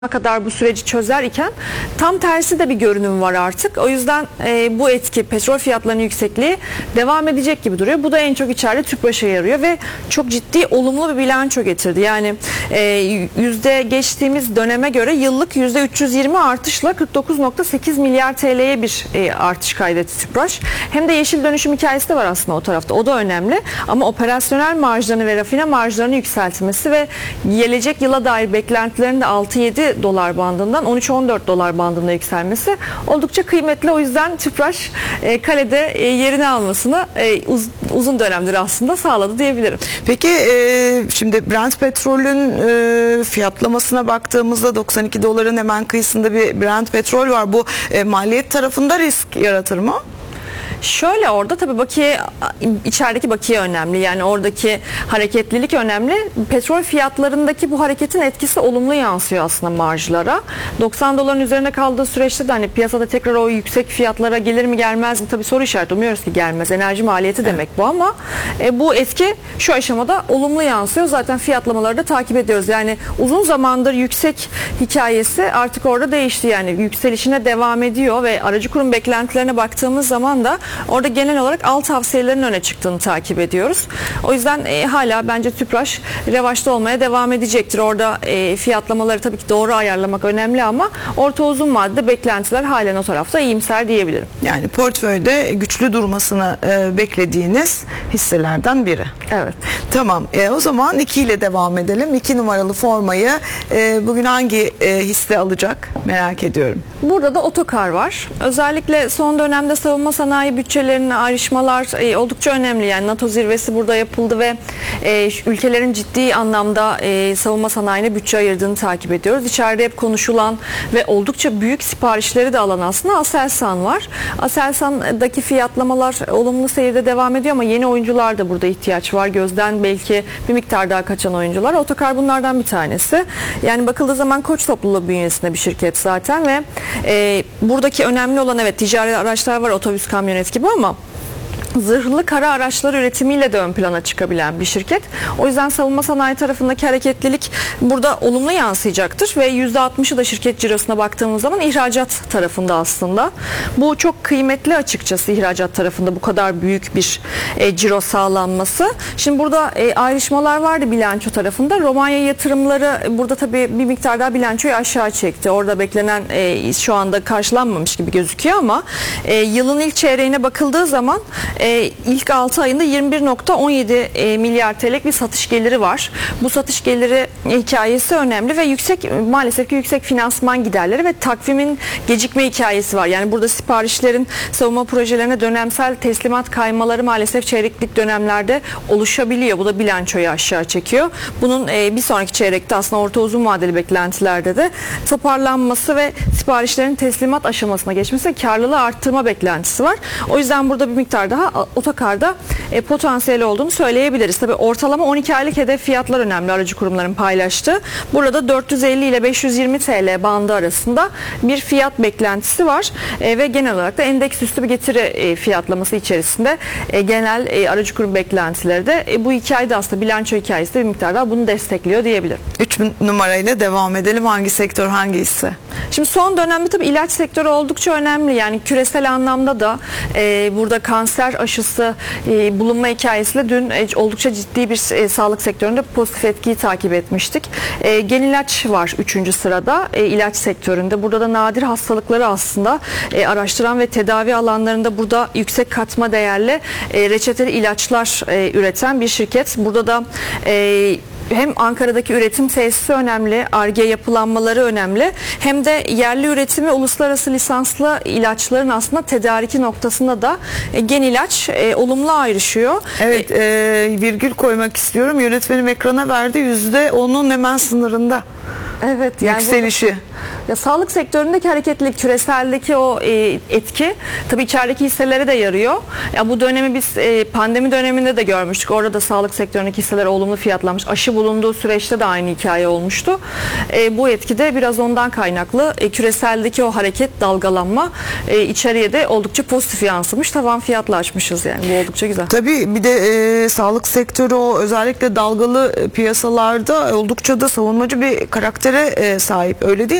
kadar bu süreci çözer iken tam tersi de bir görünüm var artık. O yüzden bu etki, petrol fiyatlarının yüksekliği devam edecek gibi duruyor. Bu da en çok içeride Tüpraş'a yarıyor ve çok ciddi olumlu bir bilanço getirdi. Yani geçtiğimiz döneme göre yıllık %320 artışla 49,8 milyar TL'ye bir artış kaydetti Tüpraş. Hem de yeşil dönüşüm hikayesi de var aslında o tarafta. O da önemli. Ama operasyonel marjlarını ve rafine marjlarını yükseltmesi ve gelecek yıla dair beklentilerin de 6-7 dolar bandından 13-14 dolar bandına yükselmesi oldukça kıymetli. O yüzden Tüpraş kalede yerini almasını uzun dönemdir aslında sağladı diyebilirim. Peki şimdi Brent petrolün fiyatlamasına baktığımızda 92 doların hemen kıyısında bir Brent petrol var. Bu maliyet tarafında risk yaratır mı? Şöyle, orada tabii içerideki bakiye önemli. Yani oradaki hareketlilik önemli. Petrol fiyatlarındaki bu hareketin etkisi olumlu yansıyor aslında marjlara. 90 doların üzerinde kaldığı süreçte de hani piyasada tekrar o yüksek fiyatlara gelir mi gelmez mi? Tabii soru işareti. Umuyoruz ki gelmez. Enerji maliyeti demek bu ama bu etki şu aşamada olumlu yansıyor. Zaten fiyatlamaları da takip ediyoruz. Yani uzun zamandır yüksek hikayesi artık orada değişti. Yani yükselişine devam ediyor ve aracı kurum beklentilerine baktığımız zaman da orada genel olarak al tavsiyelerin öne çıktığını takip ediyoruz. O yüzden hala bence Tüpraş revaçta olmaya devam edecektir. Orada fiyatlamaları tabii ki doğru ayarlamak önemli ama orta uzun vadede beklentiler halen o tarafta iyimser diyebilirim. Yani portföyde güçlü durmasını beklediğiniz hisselerden biri. Evet. Tamam. O zaman 2 ile devam edelim. 2 numaralı formayı bugün hangi hisse alacak merak ediyorum. Burada da Otokar var. Özellikle son dönemde savunma sanayi bütçelerinin ayrışmalar oldukça önemli. Yani NATO zirvesi burada yapıldı ve ülkelerin ciddi anlamda savunma sanayine bütçe ayırdığını takip ediyoruz. İçeride hep konuşulan ve oldukça büyük siparişleri de alan aslında Aselsan var. Aselsan'daki fiyatlamalar olumlu seyirde devam ediyor ama yeni oyuncular da burada ihtiyaç var. Gözden belki bir miktar daha kaçan oyuncular. Otokar bunlardan bir tanesi. Yani bakıldığı zaman Koç topluluğu bünyesinde bir şirket zaten ve buradaki önemli olan ticari araçlar var, otobüs, kamyonet gibi ama zırhlı kara araçlar üretimiyle de ön plana çıkabilen bir şirket. O yüzden savunma sanayi tarafındaki hareketlilik burada olumlu yansıyacaktır ve %60'ı da şirket cirosuna baktığımız zaman ihracat tarafında aslında. Bu çok kıymetli açıkçası, ihracat tarafında bu kadar büyük bir ciro sağlanması. Şimdi burada ayrışmalar vardı bilanço tarafında. Romanya yatırımları burada tabii bir miktar daha bilançoyu aşağı çekti. Orada beklenen şu anda karşılanmamış gibi gözüküyor ama yılın ilk çeyreğine bakıldığı zaman ilk 6 ayında 21,17 milyar TL'lik bir satış geliri var. Bu satış geliri hikayesi önemli ve maalesef ki yüksek finansman giderleri ve takvimin gecikme hikayesi var. Yani burada siparişlerin savunma projelerine dönemsel teslimat kaymaları maalesef çeyreklik dönemlerde oluşabiliyor. Bu da bilançoyu aşağı çekiyor. Bunun bir sonraki çeyrekte aslında orta uzun vadeli beklentilerde de toparlanması ve siparişlerin teslimat aşamasına geçmesi ve karlılığı arttırma beklentisi var. O yüzden burada bir miktar daha Otokar'da potansiyeli olduğunu söyleyebiliriz. Tabii ortalama 12 aylık hedef fiyatlar önemli aracı kurumların paylaştığı. Burada 450 ile 520 TL bandı arasında bir fiyat beklentisi var ve genel olarak da endeks üstü bir getiri fiyatlaması içerisinde genel aracı kurum beklentileri de bu hikayede aslında bilanço hikayesi de bir miktar daha bunu destekliyor diyebilirim. 3 numarayla devam edelim. Hangi sektör, hangi hisse? Şimdi son dönemde tabii ilaç sektörü oldukça önemli. Yani küresel anlamda da burada kanser aşısı bulunma hikayesiyle dün oldukça ciddi bir sağlık sektöründe pozitif etkiyi takip etmiştik. Genilaç var 3. sırada ilaç sektöründe. Burada da nadir hastalıkları aslında araştıran ve tedavi alanlarında burada yüksek katma değerli reçeteli ilaçlar üreten bir şirket. Burada da hem Ankara'daki üretim tesisi önemli, Ar-Ge yapılanmaları önemli. Hem de yerli üretimi uluslararası lisanslı ilaçların aslında tedariki noktasında da Genilaç olumlu ayrışıyor. Evet, virgül koymak istiyorum. Yönetmenim ekrana verdi. %10'un hemen sınırında. Evet, yani yükselişi. Ya, sağlık sektöründeki hareketlilik, küreseldeki o etki tabii içerideki hisselere de yarıyor. Ya, bu dönemi biz pandemi döneminde de görmüştük. Orada da sağlık sektöründeki hisseler olumlu fiyatlanmış. Aşı bulunduğu süreçte de aynı hikaye olmuştu. Bu etki de biraz ondan kaynaklı. Küreseldeki o hareket, dalgalanma içeriye de oldukça pozitif yansımış. Tavan fiyatla açmışız yani. Bu oldukça güzel. Tabii bir de sağlık sektörü o özellikle dalgalı piyasalarda oldukça da savunmacı bir karaktere sahip. Öyle değil